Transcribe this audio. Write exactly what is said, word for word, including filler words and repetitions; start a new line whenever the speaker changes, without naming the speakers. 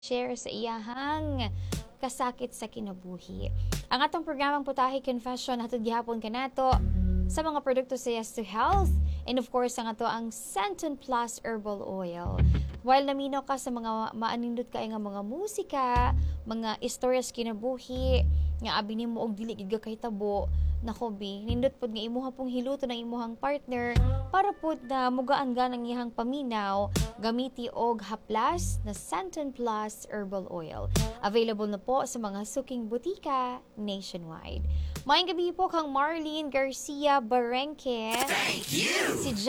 share sa iyahang kasakit sa kinabuhi. Ang atong programang Putahe Confession hatod gihapon kanato sa mga produkto sa Yes to Health and of course ang ato ang Centon Plus Herbal Oil. While namino ka sa mga maanindot kay nga mga musika, mga istorya sa kinabuhi, nga abi nimo og dili gid kay tabo, nako bi, nindot pod nga imuha pong hiluto ng imuhang partner para pod na mugaan ganang iyang paminaw, gamiti og haplas na Centon Plus Herbal Oil. Available na po sa mga suking butika nationwide. Maayong gabi po kang Marlene Garcia Barenque.
Thank you!
Si